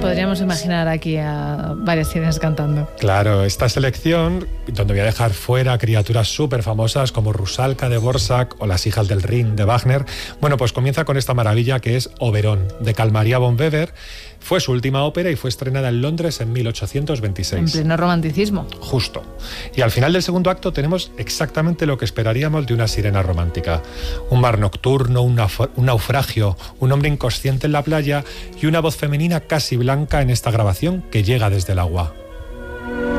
podríamos imaginar aquí a varias sirenas cantando. Claro, esta selección, donde voy a dejar fuera criaturas súper famosas como Rusalka de Dvořák o Las hijas del Rin de Wagner, bueno, pues comienza con esta maravilla que es Oberón, de Carl Maria von Weber. Fue su última ópera y fue estrenada en Londres en 1826. En pleno romanticismo. Justo. Y al final del segundo acto tenemos exactamente lo que esperaríamos de una sirena romántica. Un mar nocturno, un naufragio, un hombre inconsciente en la playa y una voz femenina casi blanca en esta grabación que llega desde el agua.